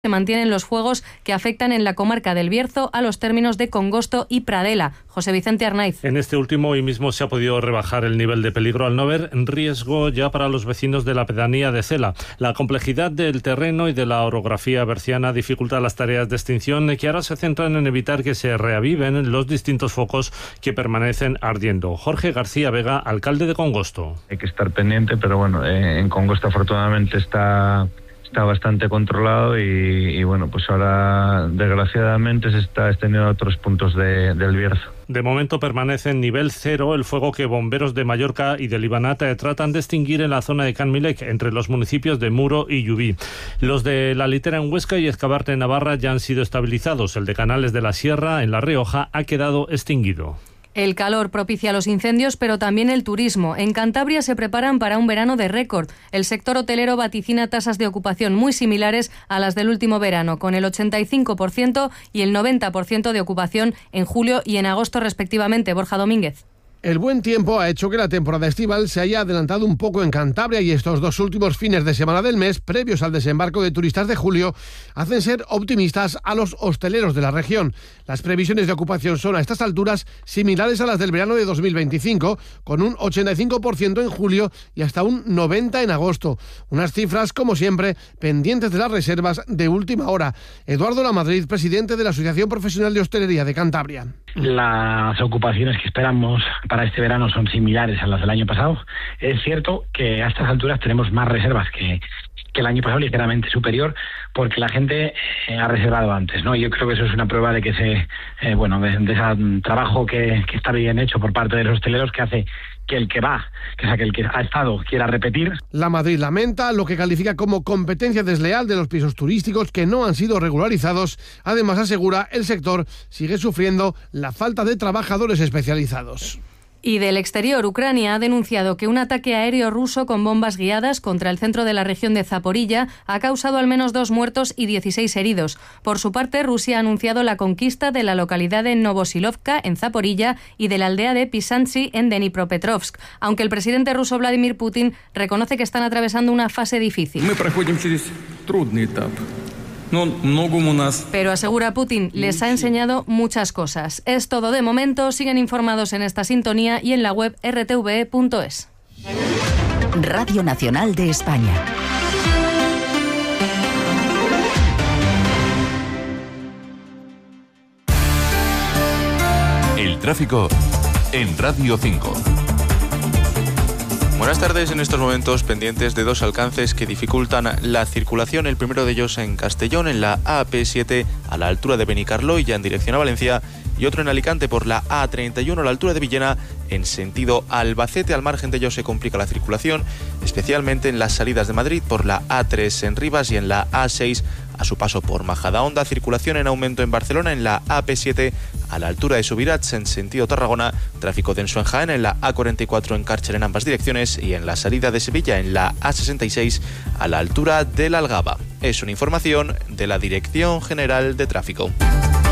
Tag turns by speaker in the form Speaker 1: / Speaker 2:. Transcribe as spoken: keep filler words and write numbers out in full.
Speaker 1: se mantienen los fuegos que afectan en la comarca del Bierzo a los términos de Congosto y Pradela. José Vicente Arnaiz.
Speaker 2: En este último hoy mismo se ha podido rebajar el nivel de peligro al no ver riesgo ya para los vecinos de la pedanía de Cela. La complejidad del terreno y de la orografía berciana dificulta las tareas de extinción que ahora se centran en evitar que se reaviven los distintos focos que permanecen ardiendo. Jorge García Vega, alcalde de Congosto.
Speaker 3: Hay que estar pendiente, pero bueno, eh, en Congosto afortunadamente está... está bastante controlado y, y bueno, pues ahora desgraciadamente se está extendiendo a otros puntos de, del Bierzo.
Speaker 2: De momento permanece en nivel cero el fuego que bomberos de Mallorca y de Libanata tratan de extinguir en la zona de Canmilec, entre los municipios de Muro y Llubí. Los de La Litera en Huesca y Ezcabarte en Navarra ya han sido estabilizados. El de Canales de la Sierra en La Rioja ha quedado extinguido.
Speaker 1: El calor propicia los incendios, pero también el turismo. En Cantabria se preparan para un verano de récord. El sector hotelero vaticina tasas de ocupación muy similares a las del último verano, con el ochenta y cinco por ciento y el noventa por ciento de ocupación en julio y en agosto respectivamente. Borja Domínguez.
Speaker 4: El buen tiempo ha hecho que la temporada estival se haya adelantado un poco en Cantabria y estos dos últimos fines de semana del mes, previos al desembarco de turistas de julio, hacen ser optimistas a los hosteleros de la región. Las previsiones de ocupación son a estas alturas similares a las del verano de dos mil veinticinco, con un ochenta y cinco por ciento en julio y hasta un noventa por ciento en agosto. Unas cifras, como siempre, pendientes de las reservas de última hora. Eduardo Lamadrid, presidente de la Asociación Profesional de Hostelería de Cantabria.
Speaker 5: Las ocupaciones que esperamos para este verano son similares a las del año pasado. Es cierto que a estas alturas tenemos más reservas que, que el año pasado, ligeramente superior, porque la gente eh, ha reservado antes, ¿no? Yo creo que eso es una prueba de que ese, eh, bueno, de, de ese trabajo que, que está bien hecho por parte de los hosteleros, que hace que el que va, que sea que el que ha estado quiera repetir.
Speaker 4: Lamadrid lamenta lo que califica como competencia desleal de los pisos turísticos que no han sido regularizados. Además, asegura, el sector sigue sufriendo la falta de trabajadores especializados.
Speaker 1: Y del exterior, Ucrania ha denunciado que un ataque aéreo ruso con bombas guiadas contra el centro de la región de Zaporilla ha causado al menos dos muertos y dieciséis heridos. Por su parte, Rusia ha anunciado la conquista de la localidad de Novosilovka, en Zaporilla, y de la aldea de Pisantsy, en Dnipropetrovsk, aunque el presidente ruso Vladimir Putin reconoce que están atravesando una fase difícil. Pero asegura Putin, les ha enseñado muchas cosas. Es todo de momento. Siguen informados en esta sintonía y en la web erre te ve punto es.
Speaker 6: Radio Nacional de España.
Speaker 7: El tráfico en Radio cinco.
Speaker 8: Buenas tardes. En estos momentos pendientes de dos alcances que dificultan la circulación. El primero de ellos en Castellón, en la A P siete, a la altura de Benicarló y ya en dirección a Valencia, y otro en Alicante por la A treinta y uno a la altura de Villena en sentido Albacete. Al margen de ello se complica la circulación, especialmente en las salidas de Madrid por la A tres en Rivas y en la A seis a su paso por Majadahonda. Circulación en aumento en Barcelona en la A P siete a la altura de Subirats en sentido Tarragona. Tráfico denso en Jaén en la A cuarenta y cuatro en Cárcher en ambas direcciones y en la salida de Sevilla en la A sesenta y seis a la altura de la Algaba. Es una información de la Dirección General de Tráfico.